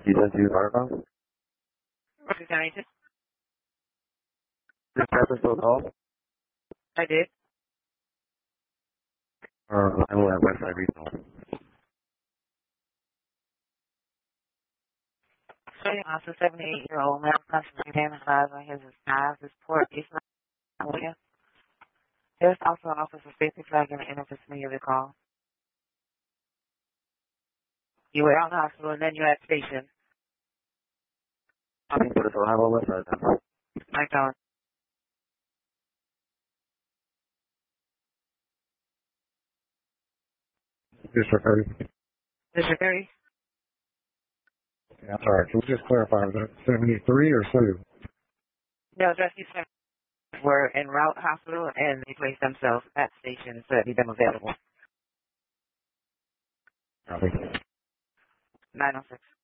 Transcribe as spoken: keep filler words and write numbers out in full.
You sent to Argonne? Okay, can I just? Did Pepper still call? I did. Or I will at Westside Regional. Showing us a seventy-eight-year-old male constantly vandalized on his eyes, his port is not with. There's also an officer safety flag in the intervicinity of the call. You were out of the hospital and then you're at station. I think put us on our website then. My God. District thirty. District thirty? Yeah, sorry. Can we just clarify, was that seventy-three or two? No, just these men were en route hospital and they placed themselves at station so that they become available. Copy. nine oh six.